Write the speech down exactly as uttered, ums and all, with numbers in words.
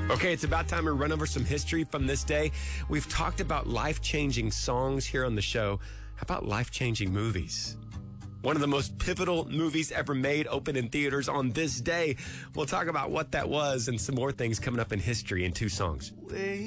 Okay, it's about time we run over some history from this day. We've talked about life-changing songs here on the show. How about life-changing movies? One of the most pivotal movies ever made opened in theaters on this day. We'll talk about what that was and some more things coming up in history in two songs.